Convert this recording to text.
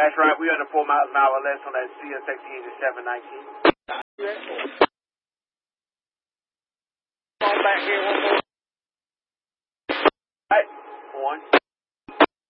That's right. We're under 4 miles an hour less on that CSX engine 719. On back here.